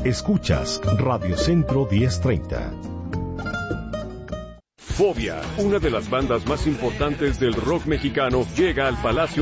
Escuchas Radio Centro 1030. Fobia, una de las bandas más importantes del rock mexicano, llega al Palacio